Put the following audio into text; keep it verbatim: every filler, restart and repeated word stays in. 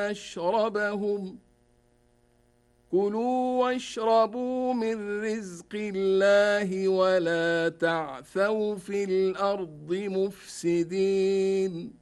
مشربهم كلوا واشربوا من رزق الله ولا تعثوا في الأرض مفسدين